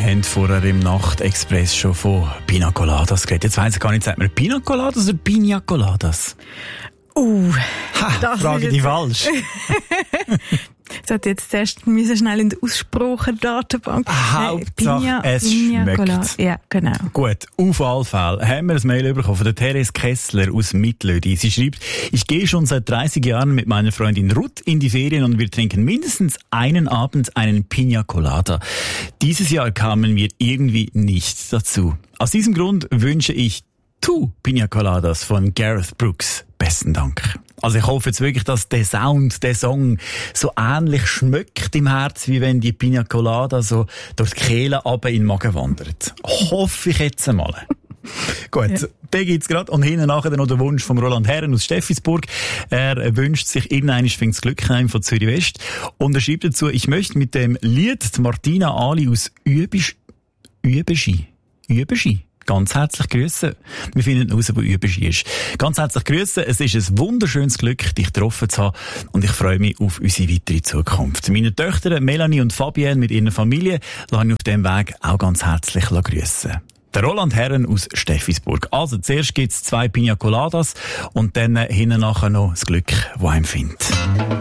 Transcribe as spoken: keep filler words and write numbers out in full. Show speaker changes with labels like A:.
A: haben vorher im Nachtexpress schon von Pina Coladas geredet. Jetzt weiss ich gar nicht, sagt man Pina Coladas oder Pina Coladas?
B: Uh,
A: ha, frage die falsch.
B: Ich sollte jetzt zuerst müssen schnell in die Aussprache-Datenbank.
A: Hauptsache, es
B: Pina
A: schmeckt.
B: Colada. Ja, genau.
A: Gut, auf alle Fälle haben wir ein Mail bekommen von der Therese Kessler aus Mittlödi. Sie schreibt, ich gehe schon seit dreißig Jahren mit meiner Freundin Ruth in die Ferien und wir trinken mindestens einen Abend einen Pina Colada. Dieses Jahr kamen wir irgendwie nicht dazu. Aus diesem Grund wünsche ich Two Pina Coladas von Gareth Brooks. Besten Dank. Also ich hoffe jetzt wirklich, dass der Sound, der Song so ähnlich schmeckt im Herz, wie wenn die Pina Colada so durch die Kehle runter in den Magen wandert. Hoffe ich jetzt einmal. Gut, ja. Den gibt's gerade. Und hinten nachher noch der Wunsch von Roland Herren aus Steffisburg. Er wünscht sich irgendeines fängt's Glück heim von Zürich West. Und er schreibt dazu, ich möchte mit dem Lied die Martina Ali aus Übisch, Übeschi, Übeschi. Ganz herzlich grüßen. Wir finden heraus, wo Übeschi ist. Ganz herzlich grüßen. Es ist ein wunderschönes Glück, dich getroffen zu haben. Und ich freue mich auf unsere weitere Zukunft. Meine Töchter Melanie und Fabienne mit ihrer Familie lasse ich auf diesem Weg auch ganz herzlich grüßen. Der Roland Herren aus Steffisburg. Also zuerst gibt's zwei Pina Coladas und dann hinten nachher noch das Glück, das einem findet.